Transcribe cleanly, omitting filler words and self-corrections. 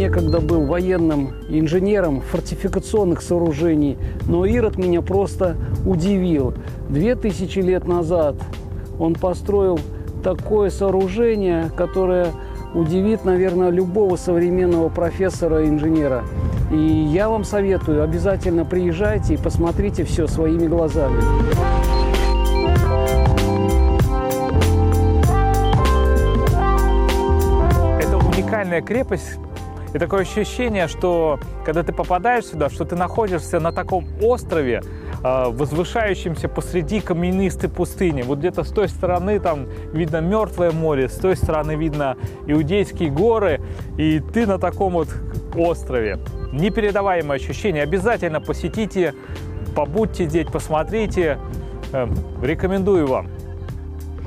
некогда был военным инженером фортификационных сооружений, но Ирод меня просто удивил. 2000 лет назад он построил такое сооружение, которое удивит, наверное, любого современного профессора-инженера. И я вам советую, обязательно приезжайте и посмотрите все своими глазами. Это уникальная крепость. И такое ощущение, что когда ты попадаешь сюда, что ты находишься на таком острове, возвышающемся посреди каменистой пустыни. Вот где-то с той стороны там видно Мертвое море, с той стороны видно Иудейские горы, и ты на таком вот острове. Непередаваемое ощущение. Обязательно посетите, побудьте здесь, посмотрите. Рекомендую вам.